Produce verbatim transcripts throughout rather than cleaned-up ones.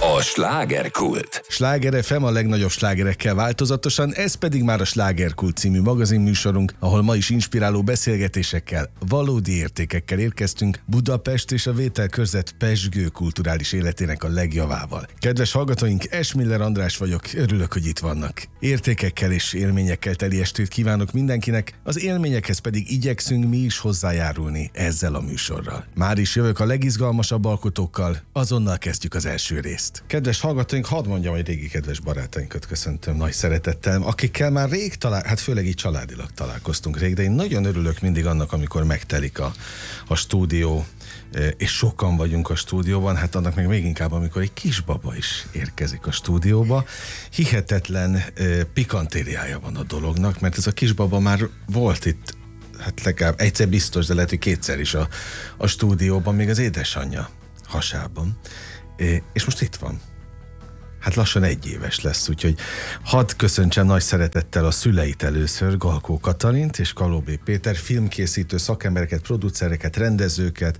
A slágerkult. Sláger ef em a legnagyobb slágerekkel változatosan, ez pedig már a Slágerkult című magazinműsorunk, ahol ma is inspiráló beszélgetésekkel, valódi értékekkel érkeztünk Budapest és a vételkörzet pezsgő kulturális életének a legjavával. Kedves hallgatóink, Esmiller András vagyok, örülök, hogy itt vannak. Értékekkel és élményekkel teli estét kívánok mindenkinek, az élményekhez pedig igyekszünk mi is hozzájárulni ezzel a műsorral. Már is jövök a legizgalmasabb alkotókkal, azonnal kezdjük az első részt. Kedves hallgatóink, hadd mondjam, hogy régi kedves barátainkat köszöntöm nagy szeretettel, akikkel már rég talál, hát főleg így családilag találkoztunk rég, de én nagyon örülök mindig annak, amikor megtelik a, a stúdió, és sokan vagyunk a stúdióban, hát annak meg még inkább, amikor egy kisbaba is érkezik a stúdióba. Hihetetlen pikantériája van a dolognak, mert ez a kisbaba már volt itt, hát legalább egyszer biztos, de lehet, hogy kétszer is a, a stúdióban, még az édesanyja hasában. És most itt van. Hát lassan egy éves lesz, úgyhogy hadd köszöntsem nagy szeretettel a szüleit először, Galkó Katalint és Kalóbé Péter, filmkészítő szakembereket, producereket, rendezőket,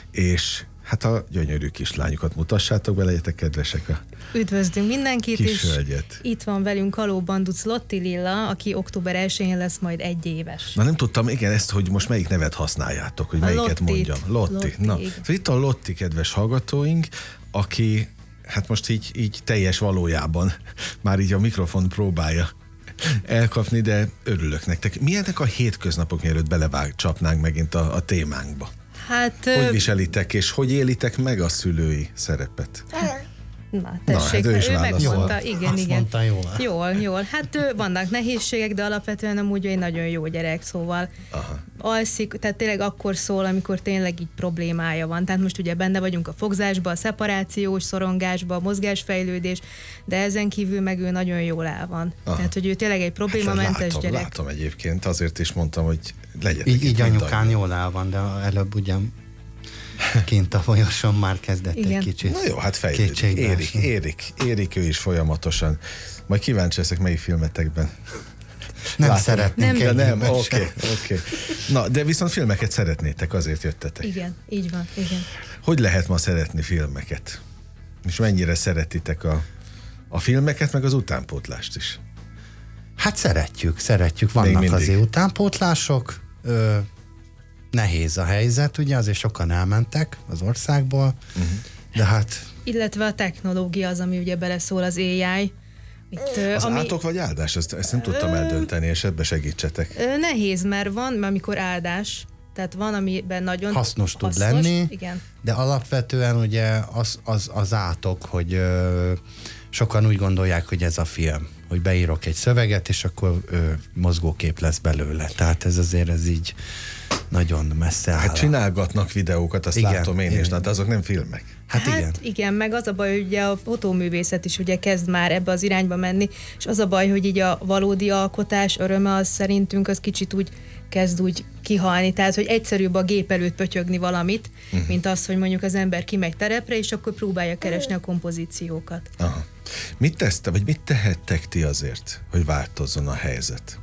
és hát a gyönyörű kislányukat mutassátok be, legyetek kedvesek a Üdvözlünk mindenkit, kis és hölgyet. Itt van velünk Kaló Banduc Lotti Lilla, aki október elsején lesz majd egy éves. Na nem tudtam, igen, ezt, hogy most melyik nevet használjátok, hogy melyiket Lottit. mondjam. Lotti. Lotti. Na, szóval itt a Lotti, kedves hallgatóink, aki hát most így, így teljes valójában már így a mikrofon próbálja elkapni, de örülök nektek. Milyenek a hétköznapok, mielőtt belevág, csapnánk megint a, a témánkba? Hát... Hogy viselitek, és hogy élitek meg a szülői szerepet? Na, tessék, Na, hát ő, ő megmondta, jól. igen, Azt igen. mondta, jól. Jól, jól. Hát vannak nehézségek, de alapvetően amúgy egy nagyon jó gyerek, szóval Aha. alszik, tehát tényleg akkor szól, amikor tényleg így problémája van. Tehát most ugye benne vagyunk a fogzásba, a szeparációs szorongásba, a mozgásfejlődés, de ezen kívül meg ő nagyon jól el van. Aha. Tehát, hogy ő tényleg egy problémamentes látom, gyerek. Látom egyébként, azért is mondtam, hogy legyetek Így, így anyukán mindannyian. jól el van, de előbb ugyan kint a folyoson már kezdett Igen. egy kicsit. Na jó, hát fejlődik. kétségbe Érik, esni. érik, érik ő is folyamatosan. Majd kíváncsi leszek, melyik filmetekben. Nem Látom. szeretnénk Nem, egyébben nem, oké, sem. oké. Na, de viszont filmeket szeretnétek, azért jöttetek. Igen, így van, igen. Hogy lehet ma szeretni filmeket? És mennyire szeretitek a, a filmeket, meg az utánpótlást is? Hát szeretjük, szeretjük. Még Vannak mindig. azért utánpótlások. Ö, nehéz a helyzet, ugye, azért sokan elmentek az országból, uh-huh. de hát... Illetve a technológia az, ami ugye beleszól, az á i. Itt, Az ami, átok vagy áldás? Ezt, ezt nem tudtam eldönteni, és ebbe segítsetek. Ö, Nehéz, mert van, amikor áldás, tehát van, amiben nagyon Hasznos tud hasznos, lenni, igen. de alapvetően ugye az, az, az átok, hogy ö, sokan úgy gondolják, hogy ez a film, hogy beírok egy szöveget, és akkor ö, mozgókép lesz belőle. Tehát ez azért ez így nagyon messze áll. Hát csinálgatnak videókat, azt Igen, látom én igen. is, de azok nem filmek. Hát, Hát igen. igen, meg az a baj, hogy ugye a fotóművészet is ugye kezd már ebbe az irányba menni, és az a baj, hogy így a valódi alkotás öröme az szerintünk az kicsit úgy kezd úgy kihalni, tehát hogy egyszerűbb a gép előtt pötyögni valamit, uh-huh. mint az, hogy mondjuk az ember kimegy terepre, és akkor próbálja keresni a kompozíciókat. Aha. Mit teszte, vagy mit tehettek ti azért, hogy változzon a helyzet?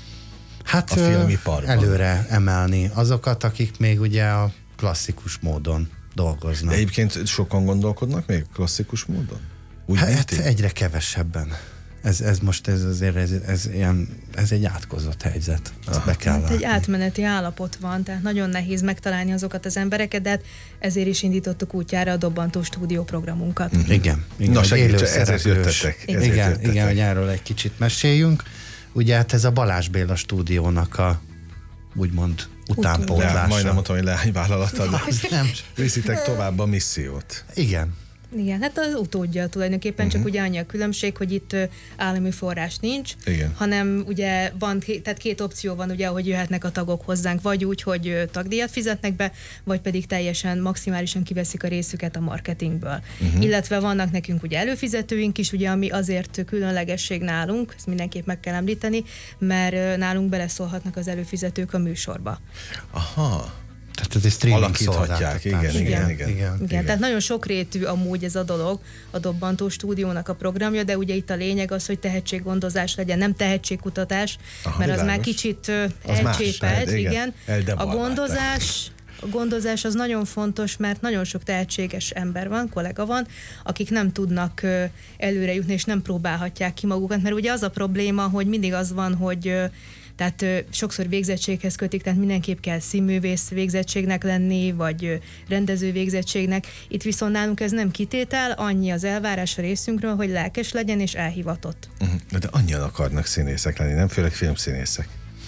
Hát a filmiparban. előre emelni azokat, akik még ugye a klasszikus módon dolgoznak. De egyébként sokan gondolkodnak még klasszikus módon? Úgy, mint Hát ti? egyre kevesebben. Ez, ez most ez azért ez, ez, ilyen, ez egy átkozott helyzet. Azt be kell Hát egy látni. átmeneti állapot van, tehát nagyon nehéz megtalálni azokat az embereket, de hát ezért is indítottuk útjára a Dobbantó stúdió programunkat. Mm. Igen. igen Na egy segíts, élő ezért szereplős. jöttetek. Igen, Ezért igen, jöttetek. igen, hogy erről egy kicsit meséljünk. Ugye hát ez a Balázs Béla stúdiónak a úgymond Le, utánpótlása. majdnem mondtam, hogy leányvállalattal, de Nem, viszitek tovább a missziót. igen. Igen, hát az utódja tulajdonképpen, uh-huh. csak ugye annyi a különbség, hogy itt ö, állami forrás nincs, Igen. hanem ugye van, tehát két opció van ugye, hogy jöhetnek a tagok hozzánk, vagy úgy, hogy ö, tagdíjat fizetnek be, vagy pedig teljesen, maximálisan kiveszik a részüket a marketingből. Uh-huh. Illetve vannak nekünk ugye előfizetőink is, ugye, ami azért különlegesség nálunk, ezt mindenképp meg kell említeni, mert ö, nálunk beleszólhatnak az előfizetők a műsorba. Aha. Tehát ez egy streaming Alakíthatják, szolgáltatás. igen, igen, igen. igen. Igen, igen, tehát nagyon sokrétű amúgy ez a dolog, a Dobbantó stúdiónak a programja, de ugye itt a lényeg az, hogy tehetséggondozás legyen, nem tehetségkutatás, Aha, mert az világos. már kicsit Az más, elcsépelt, hát igen, igen. A eldevalválták. gondozás A gondozás az nagyon fontos, mert nagyon sok tehetséges ember van, kollega van, akik nem tudnak előre jutni, és nem próbálhatják ki magukat, mert ugye az a probléma, hogy mindig az van, hogy tehát ö, sokszor végzettséghez kötik, tehát mindenképp kell színművész végzettségnek lenni, vagy ö, rendező végzettségnek. Itt viszont nálunk ez nem kitétel, annyi az elvárás a részünkről, hogy lelkes legyen és elhivatott. Uh-huh. De annyian akarnak színészek lenni, nem főleg filmszínészek.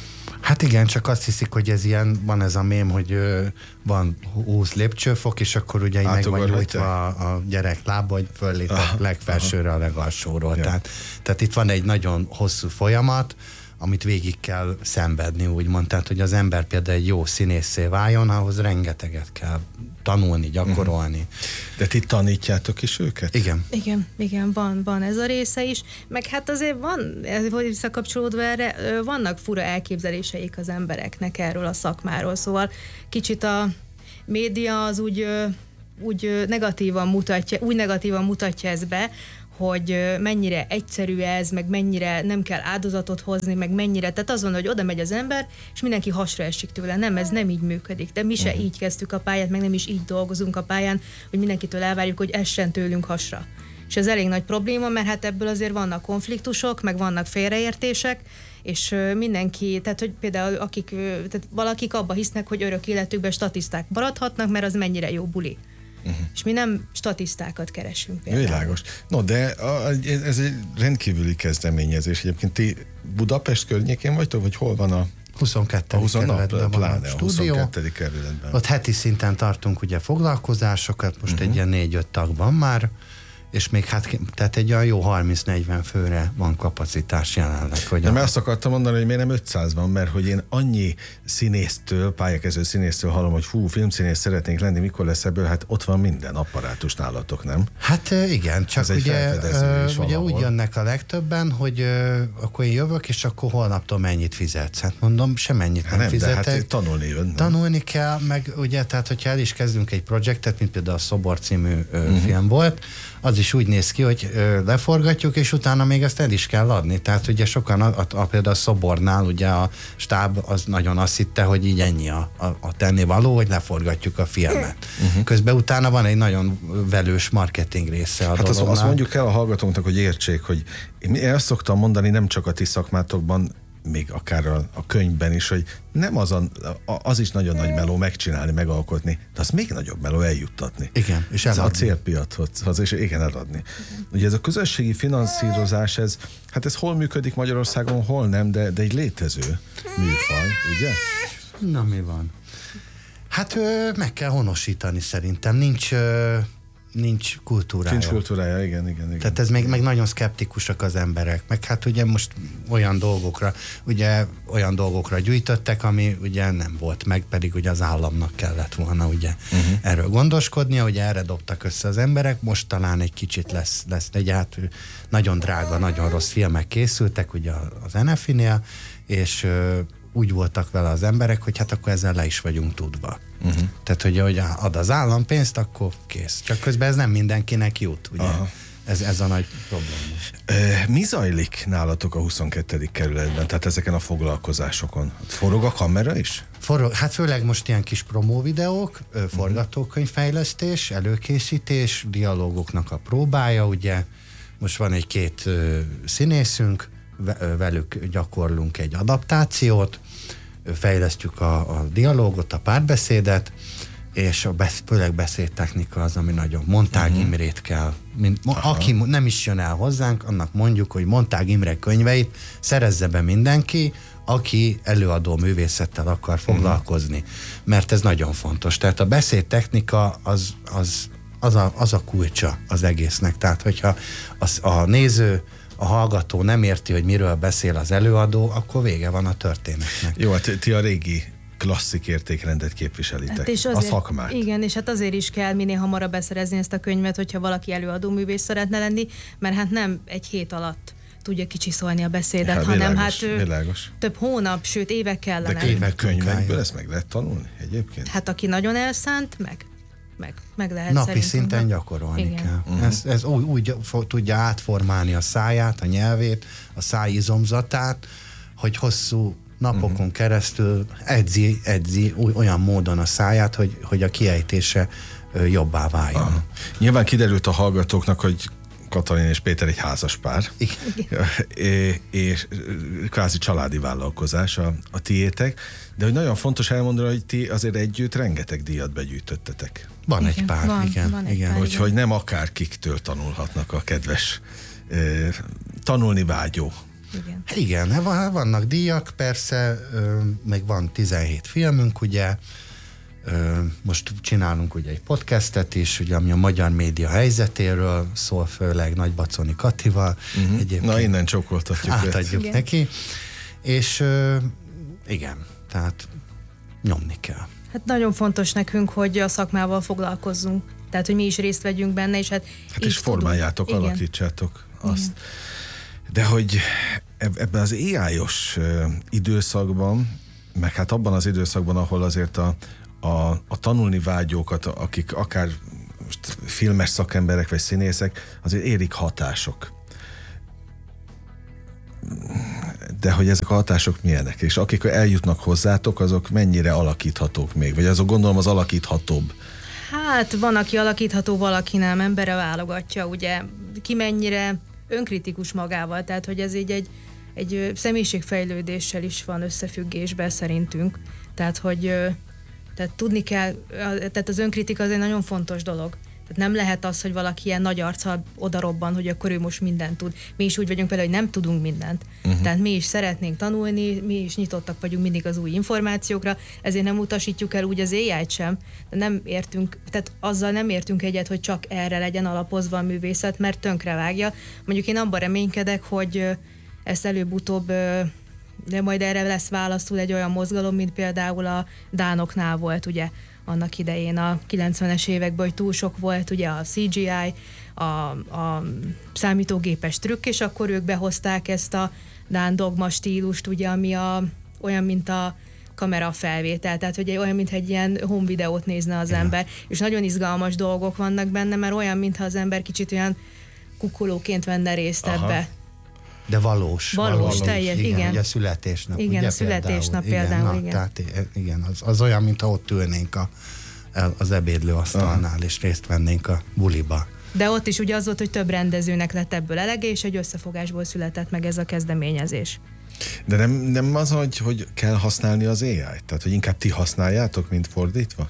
Hát igen, csak azt hiszik, hogy ez ilyen, van ez a mém, hogy ö, van húsz lépcsőfok, és akkor ugye meg van nyújtva a, a gyerek lába, hogy föllép a legfelsőre a legalsóról. Ja. Tehát, tehát itt van egy nagyon hosszú folyamat, amit végig kell szenvedni, úgymond. Tehát, hogy az ember például egy jó színészé váljon, ahhoz rengeteget kell tanulni, gyakorolni. Uh-huh. De ti tanítjátok is őket? Igen. Igen, igen, van, van ez a része is. Meg hát azért van, hogy visszakapcsolódva erre, vannak fura elképzeléseik az embereknek erről a szakmáról. Szóval kicsit a média az úgy, úgy negatívan mutatja, úgy negatívan mutatja ezt be, hogy mennyire egyszerű ez, meg mennyire nem kell áldozatot hozni, meg mennyire, tehát az van, hogy oda megy az ember, és mindenki hasra esik tőle. Nem, ez nem így működik. De mi se uh-huh. így kezdtük a pályát, meg nem is így dolgozunk a pályán, hogy mindenkitől elvárjuk, hogy essen tőlünk hasra. És ez elég nagy probléma, mert hát ebből azért vannak konfliktusok, meg vannak félreértések, és mindenki, tehát hogy például akik, tehát valakik abba hisznek, hogy örök életükben statiszták maradhatnak, mert az mennyire jó buli. Uh-huh. És mi nem statisztákat keresünk például. Világos. No, de a, ez egy rendkívüli kezdeményezés. Egyébként ti Budapest környékén vagytok, vagy hol van a huszonkettő kerületben van a stúdió. huszonkettő kerületben. Ott heti szinten tartunk ugye foglalkozásokat, most uh-huh. egy ilyen négy-öt tag van már, és még hát, tehát egy olyan jó harminc-negyven főre van kapacitás jelenleg. Hogy de a... mert azt akartam mondani, hogy miért nem ötszáz van, mert hogy én annyi színésztől, pályakező színésztől hallom, hogy fú, filmszínész szeretnénk lenni, mikor lesz ebből, hát ott van minden apparátus nálatok, nem? Hát igen, csak ugye, ugye úgy jönnek a legtöbben, hogy ö, akkor én jövök, és akkor holnaptól mennyit fizetsz. Hát mondom, semennyit hát nem, nem fizetek. De hát tanulni jön. Tanulni kell, meg ugye, tehát hogyha el is kezdünk egy projektet, mint például a Szobor című ö, uh-huh. film volt, az is úgy néz ki, hogy ö, leforgatjuk, és utána még ezt el is kell adni. Tehát ugye sokan, a, a, például a Szobornál ugye a stáb az nagyon azt hitte, hogy így ennyi a, a, a tennivaló, hogy leforgatjuk a filmet. Uh-huh. Közben utána van egy nagyon velős marketing része a hát dolognak. azt mondjuk el a hallgatóknak, hogy értsék, hogy én azt szoktam mondani, nem csak a ti szakmátokban, még akár a, a könyvben is, hogy nem az, a, az is nagyon nagy meló megcsinálni, megalkotni, de az még nagyobb meló eljuttatni. Igen, és eladni. A célpiachoz, és igen, eladni. Igen. Ugye ez a közösségi finanszírozás, ez, hát ez hol működik Magyarországon, hol nem, de, de egy létező műfaj, ugye? Na, mi van? Hát ö, meg kell honosítani szerintem. Nincs... Ö, nincs kultúrája. Nincs kultúrája, igen, igen, igen. Tehát ez még, meg nagyon szkeptikusak az emberek. Meg hát ugye most olyan dolgokra, ugye olyan dolgokra gyűjtöttek, ami ugye nem volt meg, pedig ugye az államnak kellett volna ugye uh-huh. erről gondoskodnia, ugye erre dobtak össze az emberek, most talán egy kicsit lesz, lesz ugye hát nagyon drága, nagyon rossz filmek készültek ugye az en ef i-nél, és úgy voltak vele az emberek, hogy hát akkor ezzel le is vagyunk tudva. Uh-huh. Tehát, hogy, hogy ad az állam pénzt, akkor kész. Csak közben ez nem mindenkinek jut, ugye? Ez, ez a nagy probléma. Mi zajlik nálatok a huszonkettedik kerületben, tehát ezeken a foglalkozásokon? Forog a kamera is? Forog, hát főleg most ilyen kis promó videók, forgatókönyvfejlesztés, előkészítés, dialógoknak a próbája, ugye? Most van egy két színészünk, velük gyakorlunk egy adaptációt, fejlesztjük a, a dialógot, a párbeszédet, és a besz, főleg beszédtechnika az, ami nagyon. Montág uh-huh. Imrét kell. Mint, aki nem is jön el hozzánk, annak mondjuk, hogy Montág Imre könyveit szerezze be mindenki, aki előadó művészettel akar foglalkozni. Uh-huh. Mert ez nagyon fontos. Tehát a beszédtechnika az, az, az, a, az a kulcsa az egésznek. Tehát, hogyha az, a néző a hallgató nem érti, hogy miről beszél az előadó, akkor vége van a történetnek. Jó, hát ti a régi klasszik értékrendet képviselitek. Hát és azért, a szakmát. Igen, és hát azért is kell minél hamarabb beszerezni ezt a könyvet, hogyha valaki előadó művész szeretne lenni, mert hát nem egy hét alatt tudja kicsiszolni a beszédet, hát, hanem világos, hát világos. Több hónap, sőt évek kellene. De évek könyvekből ezt meg lehet tanulni egyébként? Hát aki nagyon elszánt, meg. Meg, meg lehet napi szerintem. Szinten gyakorolni igen. kell. Uh-huh. Ez, ez úgy, úgy tudja átformálni a száját, a nyelvét, a szájizomzatát, hogy hosszú napokon uh-huh. keresztül edzi, edzi olyan módon a száját, hogy, hogy a kiejtése jobbá váljon. Aha. Nyilván kiderült a hallgatóknak, hogy Katalin és Péter egy házas pár, és kvázi családi vállalkozás a, a tiétek, de hogy nagyon fontos elmondani, hogy ti azért együtt rengeteg díjat begyűjtöttetek. Van igen, egy pár, van, igen. Van egy igen. pár, Úgyhogy nem akárkiktől tanulhatnak a kedves eh, tanulni vágyó. Igen. Igen, vannak díjak, persze, meg van tizenhét filmünk, ugye, most csinálunk ugye egy podcastet is, ugye, ami a magyar média helyzetéről szól, főleg Nagybaconi Katival. Uh-huh. Na, innen csókoltatjuk. Átadjuk őt. neki. És igen, tehát nyomni kell. Hát nagyon fontos nekünk, hogy a szakmával foglalkozzunk. Tehát, hogy mi is részt vegyünk benne, és hát Hát és formáljátok, tudunk. alakítsátok azt. Igen. De hogy ebben az á í-os időszakban, meg hát abban az időszakban, ahol azért a, a, a tanulni vágyókat, akik akár most filmes szakemberek vagy színészek, azért érik hatások. De hogy ezek a hatások milyenek? És akik eljutnak hozzátok, azok mennyire alakíthatók még? Vagy azok gondolom az alakíthatóbb? Hát van, aki alakítható, valaki nem, embere válogatja, ugye, ki mennyire önkritikus magával, tehát hogy ez így egy, egy személyiségfejlődéssel is van összefüggésben szerintünk. Tehát, hogy tehát tudni kell, tehát az önkritika az egy nagyon fontos dolog. Tehát nem lehet az, hogy valaki ilyen nagy arccal odarobban, hogy akkor ő most mindent tud. Mi is úgy vagyunk például, hogy nem tudunk mindent. Uh-huh. Tehát mi is szeretnénk tanulni, mi is nyitottak vagyunk mindig az új információkra, ezért nem utasítjuk el úgy az á í-t sem, de nem értünk, tehát azzal nem értünk egyet, hogy csak erre legyen alapozva a művészet, mert tönkrevágja. Mondjuk én abban reménykedek, hogy ezt előbb-utóbb, de majd erre lesz válaszul egy olyan mozgalom, mint például a dánoknál volt, ugye, annak idején a kilencvenes években, hogy túl sok volt ugye a cé gé í, a, a számítógépes trükk, és akkor ők behozták ezt a dán dogma stílust, ugye, ami a, olyan, mint a kamera felvétel, tehát hogy olyan, mintha egy ilyen home videót nézne az Igen. ember, és nagyon izgalmas dolgok vannak benne, mert olyan, mintha az ember kicsit olyan kukkolóként venne részt Aha. ebbe. De valós. Valós, valós teljes, igen. igen. Ugye a születésnap. Igen, ugye, a születésnap például, például, igen. igen. Na, tehát, igen, az, az olyan, mintha ott ülnénk a, az ebédlőasztalnál, Aha. és részt vennénk a buliba. De ott is ugye az volt, hogy több rendezőnek lett ebből elege, és egy összefogásból született meg ez a kezdeményezés. De nem, nem az, hogy, hogy kell használni az á í-t? Tehát, hogy inkább ti használjátok, mint fordítva?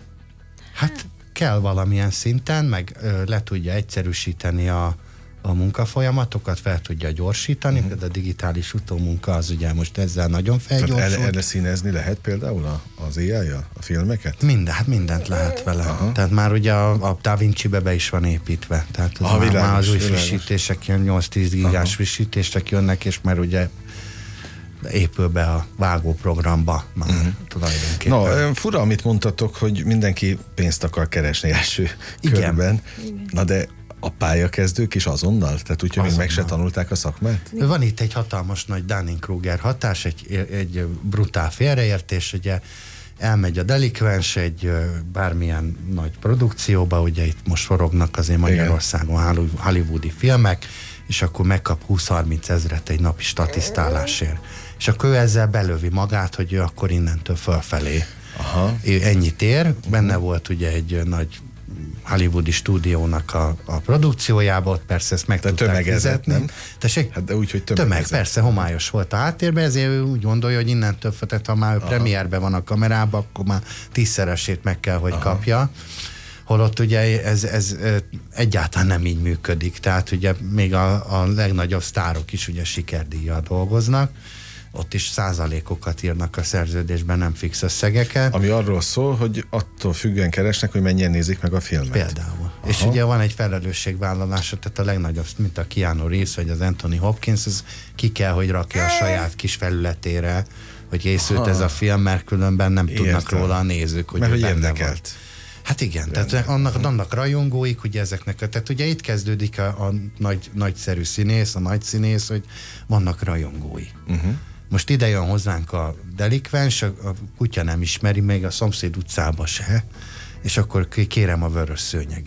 Hát kell valamilyen szinten, meg ö, le tudja egyszerűsíteni a a munkafolyamatokat, fel tudja gyorsítani, uh-huh. de a digitális utómunka az ugye most ezzel nagyon felgyorsult. Tehát erre színezni lehet például a, az á í-jal, a filmeket? Minden, hát mindent lehet vele. Aha. Tehát már ugye a, a Da Vinci-be be is van építve. Tehát az Aha, már, világos, már az új világos. frissítések, ilyen nyolc-tíz gigás Aha. frissítések jönnek, és már ugye épül be a vágóprogramba már uh-huh. tulajdonképpen. Na, fura, amit mondtatok, hogy mindenki pénzt akar keresni első Igen. körben. Igen. Na de a pályakezdők is azonnal? Tehát úgy, hogy még meg se tanulták a szakmát? Van itt egy hatalmas nagy Dunning-Kruger hatás, egy, egy brutál félreértés, ugye elmegy a delikvens egy bármilyen nagy produkcióba, ugye itt most forognak azért Magyarországon hollywoodi filmek, és akkor megkap húsz-harminc ezret egy napi statisztálásért. És akkor ő ezzel belövi magát, hogy ő akkor innentől fölfelé Aha. ennyit ér. Benne volt ugye egy nagy hollywoodi stúdiónak a, a produkciójába, ott persze ezt meg de tudták fizetni. Nem? Tessék? Hát de úgy, hogy tömeg, persze, homályos volt a háttérben, ezért ő úgy gondolja, hogy innentől, tehát ha már premierben van a kamerában, akkor már tízszeresét meg kell, hogy Aha. kapja. Holott ugye ez, ez egyáltalán nem így működik. Tehát ugye még a, a legnagyobb sztárok is ugye sikerdíjjal dolgoznak, ott is százalékokat írnak a szerződésben, nem fix összegeket. Ami arról szól, hogy attól függően keresnek, hogy mennyien nézik meg a filmet. Például. Aha. És ugye van egy felelősségvállalása, tehát a legnagyobb, mint a Keanu Reeves vagy az Anthony Hopkins, az ki kell, hogy rakja a saját kis felületére, hogy készült Aha. ez a film, mert különben nem Értem. tudnak róla a nézők, hogy mert hogy benne érdekelt. Van. Hát igen, Benne. tehát annak, annak rajongóik, ugye ezeknek, tehát ugye itt kezdődik a, a nagy, nagyszerű színész, a nagy színész, hogy vannak rajongói. Uh-huh. Most ide jön hozzánk a delikvens, a, a kutya nem ismeri, még a szomszéd utcába se, és akkor kérem a vörös szőnyeget.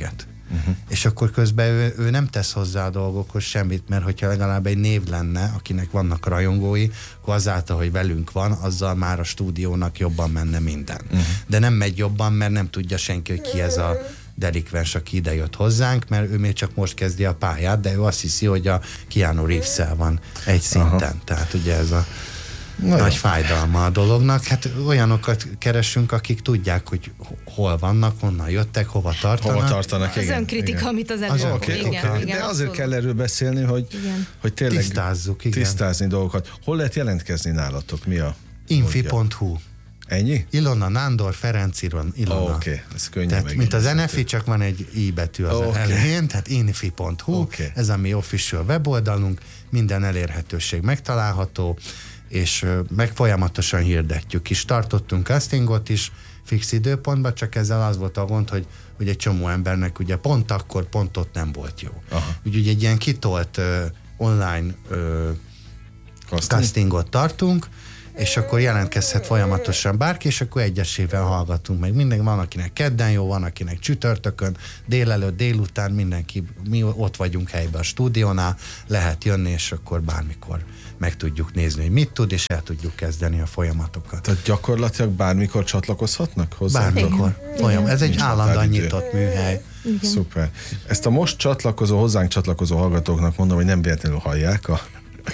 Uh-huh. És akkor közben ő, ő nem tesz hozzá a dolgokhoz semmit, mert hogyha legalább egy név lenne, akinek vannak rajongói, akkor azáltal, hogy velünk van, azzal már a stúdiónak jobban menne minden. Uh-huh. De nem megy jobban, mert nem tudja senki, hogy ki ez a delikvens, aki ide jött hozzánk, mert ő még csak most kezdi a pályát, de ő azt hiszi, hogy a Keanu Reeves-szel van egy szinten. Aha. Tehát ugye ez a Na nagy jó. fájdalma a dolognak. Hát olyanokat keresünk, akik tudják, hogy hol vannak, honnan jöttek, hova tartanak. Hova tartanak, az igen. önkritika, igen. amit az előbb. Az okay, igen, okay. igen, De azért kell erről beszélni, hogy, hogy tényleg tisztázzuk, igen. tisztázni dolgokat. Hol lehet jelentkezni nálatok? Mi a infi pont hu Ennyi? Ilona Nándor, Ferenc Ilona. Oh, Oké, okay. Ez könnyű tehát, mint az en ef i, csak van egy i betű az oh, elején, okay. tehát infi pont hu, okay. ez a mi official weboldalunk, minden elérhetőség megtalálható, és meg folyamatosan hirdetjük is. Tartottunk castingot is fix időpontban, csak ezzel az volt a gond, hogy, hogy egy csomó embernek ugye pont akkor, pont ott nem volt jó. Úgyhogy egy ilyen kitolt uh, online uh, Casting? castingot tartunk, és akkor jelentkezhet folyamatosan bárki, és akkor egyesével hallgatunk meg. Minden van, akinek kedden jó, van, akinek csütörtökön, délelőtt, délután, mindenki, mi ott vagyunk helyben a stúdiónál, lehet jönni, és akkor bármikor meg tudjuk nézni, hogy mit tud, és el tudjuk kezdeni a folyamatokat. Tehát gyakorlatilag bármikor csatlakozhatnak hozzá? Bármikor. Folyam. Ez egy állandóan nyitott műhely. Igen. Szuper. Ezt a most csatlakozó, hozzánk csatlakozó hallgatóknak mondom, hogy nem véletlenül hallják a,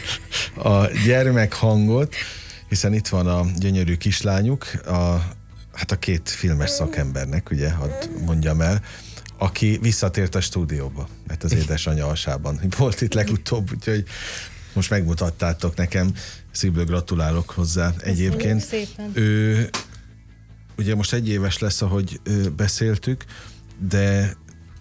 a gyermekhangot, hiszen itt van a gyönyörű kislányuk, a, hát a két filmes szakembernek, ugye, hadd mondjam el, aki visszatért a stúdióba, mert az édesanyja alsában volt itt legutóbb, úgyhogy most megmutattátok nekem, szívből gratulálok hozzá egyébként. Ő ugye most egy éves lesz, ahogy ő, beszéltük, de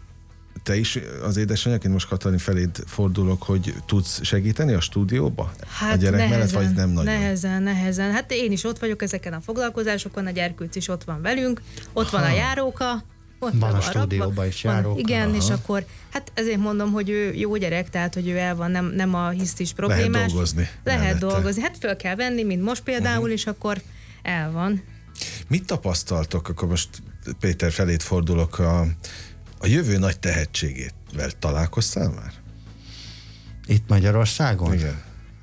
te is az édesanyjaként most Katalin feléd fordulok, hogy tudsz segíteni a stúdióba? Hát a gyerek nehezen, mellett, vagy nem nagyon? Nehezen, nehezen. Hát én is ott vagyok ezeken a foglalkozásokon, a gyerkőc is ott van velünk, ott ha. van a járóka, ott van a stúdióban is járóka. Igen, aha. és akkor, hát ezért mondom, hogy ő jó gyerek, tehát, hogy ő el van, nem, nem a hisztis problémás. Lehet dolgozni. Lehet mellette. dolgozni. Hát föl kell venni, mint most például, uh-huh. és akkor el van. Mit tapasztaltok, akkor most Péter felét fordulok, a A jövő nagy tehetségével találkoztál már? Itt Magyarországon? Igen.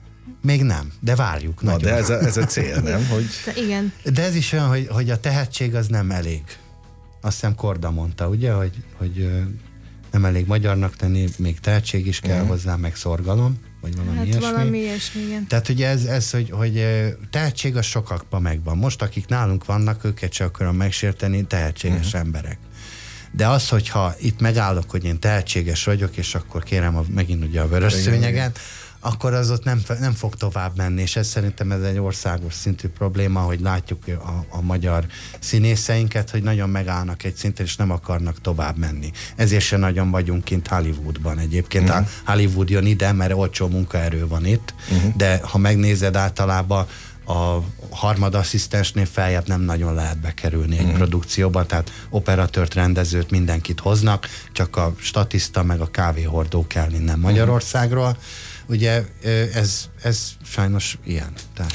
Még nem, de várjuk. Na, de ez a, ez a cél, nem? Hogy... De igen. De ez is olyan, hogy, hogy a tehetség az nem elég. Azt hiszem Korda mondta, ugye, hogy, hogy nem elég magyarnak lenni, még tehetség is kell uh-huh. hozzá, meg szorgalom, vagy valami hát ilyesmi. valami ilyesmi, igen. Tehát ugye ez, ez hogy, hogy tehetség az sokakban megvan. Most, akik nálunk vannak, őket sem akarom megsérteni, tehetséges uh-huh. emberek. De az, hogyha itt megállok, hogy én tehetséges vagyok, és akkor kérem a, megint ugye a vörös szőnyeget, akkor az ott nem, nem fog tovább menni, és ez szerintem ez egy országos szintű probléma, hogy látjuk a, a magyar színészeinket, hogy nagyon megállnak egy szinten, és nem akarnak tovább menni. Ezért se nagyon vagyunk kint Hollywoodban egyébként. Uh-huh. Hollywood jön ide, mert olcsó munkaerő van itt, uh-huh. de ha megnézed általában a harmadasszisztensnél feljebb nem nagyon lehet bekerülni egy mm. produkcióba, tehát operatőrt, rendezőt, mindenkit hoznak, csak a statiszta meg a kávéhordó kell innen Magyarországról. Ugye ez, ez sajnos ilyen. Tehát.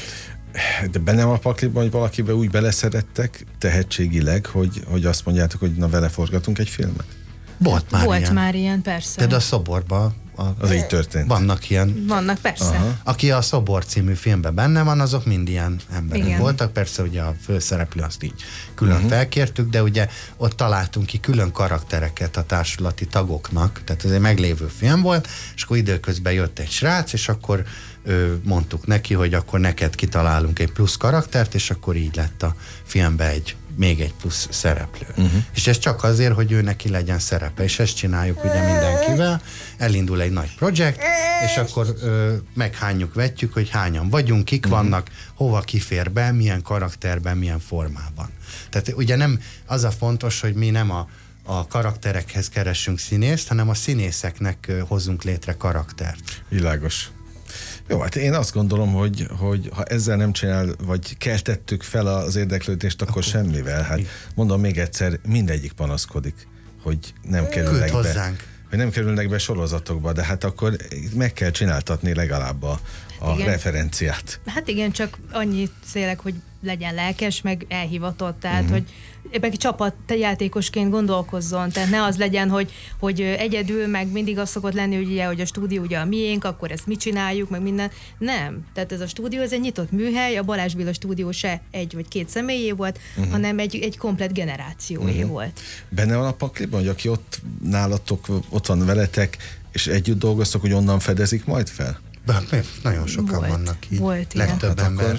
De benne van a pakliban, hogy valakibe úgy beleszerettek tehetségileg, hogy, hogy azt mondjátok, hogy na vele forgatunk egy filmet? Volt már Volt ilyen. már ilyen, persze. Tehát a Szoborban A, az így történt. Vannak ilyen. Vannak, persze. Aha. Aki a Szobor című filmben benne van, azok mind ilyen emberek igen. voltak. Persze ugye a főszereplő azt így külön uh-huh. felkértük, de ugye ott találtunk ki külön karaktereket a társulati tagoknak, tehát ez egy meglévő film volt, és akkor időközben jött egy srác, és akkor ő, mondtuk neki, hogy akkor neked kitalálunk egy plusz karaktert, és akkor így lett a filmben egy még egy plusz szereplő. Uh-huh. És ez csak azért, hogy ő neki legyen szerepe, és ezt csináljuk ugye mindenkivel, elindul egy nagy projekt, és akkor ö, meghányjuk, vetjük, hogy hányan vagyunk, kik uh-huh. vannak, hova kifér be, milyen karakterben, milyen formában. Tehát ugye nem az a fontos, hogy mi nem a, a karakterekhez keressünk színészt, hanem a színészeknek ö, hozunk létre karaktert. Világos. Jó, hát én azt gondolom, hogy, hogy ha ezzel nem csinál, vagy keltettük fel az érdeklődést, akkor, akkor semmivel. Hát mondom még egyszer, mindegyik panaszkodik, hogy nem kerülnek be, hozzánk. hogy nem kerülnek be sorozatokba, de hát akkor meg kell csináltatni legalább a, a referenciát. Hát igen, csak annyit szélek, hogy legyen lelkes, meg elhivatott, tehát uh-huh. hogy ebben csapatjátékosként gondolkozzon, tehát ne az legyen, hogy, hogy egyedül, meg mindig az szokott lenni, hogy, ugye, hogy a stúdió ugye a miénk, akkor ezt mit csináljuk, meg minden. Nem. Tehát ez a stúdió, ez egy nyitott műhely, a Balázs Béla stúdió se egy vagy két személyé volt, uh-huh. hanem egy, egy komplett generációé uh-huh. volt. Benne van a pakliban, hogy aki ott nálatok, ott van veletek, és együtt dolgoztok, hogy onnan fedezik majd fel? De, nagyon sokan volt, vannak így. Volt, legtöbb hát ember. Akkor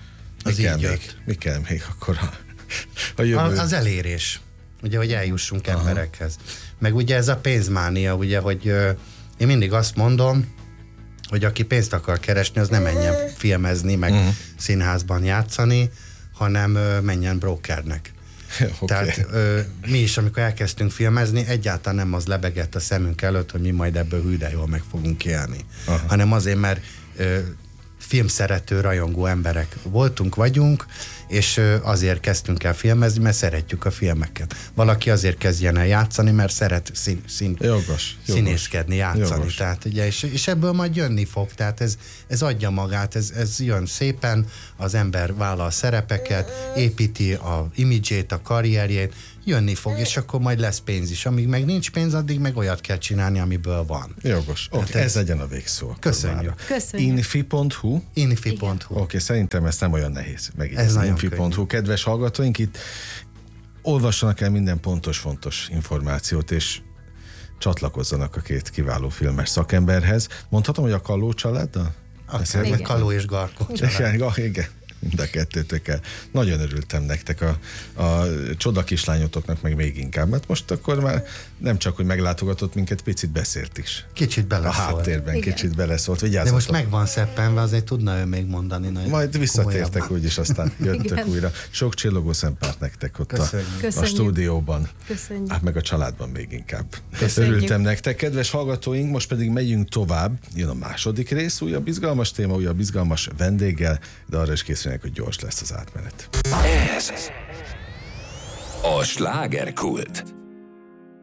Az mi, kell így még, mi kell még akkor a, a jövő? A, az elérés. Ugye, hogy eljussunk Aha. emberekhez. Meg ugye ez a pénzmánia, ugye, hogy ö, én mindig azt mondom, hogy aki pénzt akar keresni, az nem menjen filmezni, meg uh-huh. színházban játszani, hanem ö, menjen brokernek. Okay. Tehát ö, mi is, amikor elkezdtünk filmezni, egyáltalán nem az lebegett a szemünk előtt, hogy mi majd ebből hű de jól meg fogunk élni. Aha. Hanem azért, mert ö, filmszerető, rajongó emberek voltunk, vagyunk, és ö, azért kezdtünk el filmezni, mert szeretjük a filmeket. Valaki azért kezdjen el játszani, mert szeret szín, szín, jogos, színészkedni, játszani. Jogos. Tehát, ugye, és, és ebből majd jönni fog. Tehát ez, ez adja magát, ez, ez jön szépen, az ember vállal szerepeket, építi a imidzsét, a karrierjét, jönni fog, és akkor majd lesz pénz is. Amíg meg nincs pénz, addig meg olyat kell csinálni, amiből van. Jogos. Oké, okay, ez, ez legyen a végszó. Köszönjük. Köszönjük. infi pont hu infi pont hu Oké, okay, szerintem ez nem olyan nehéz. Ez infi pont hu Kedves hallgatóink, itt olvassanak el minden pontos, fontos információt, és csatlakozzanak a két kiváló filmes szakemberhez. Mondhatom, hogy a Kalló családdal? Akár Kalló és Garkó család. Igen, igen. Mind a kettőtökkel. Nagyon örültem nektek, a, a csoda kislányotoknak meg még inkább, mert most akkor már nem csak, hogy meglátogatott minket, picit beszélt is. Kicsit beleszólt. A háttérben Igen. kicsit beleszólt. Vigyázzatok. De most meg van szeppenve, azért tudna ő még mondani. Majd visszatértek úgyis, aztán jöttök újra. Sok csillogó szempárt nektek ott a, a stúdióban. Köszönjük. Hát meg a családban még inkább. Köszönjük. Örültem nektek. Kedves hallgatóink, most pedig megyünk tovább. Jön a második rész, újabb izgalmas téma, újabb izgalmas vendéggel, de arra is készülnek, hogy gyors lesz az átmenet. Ez a Slágerkult.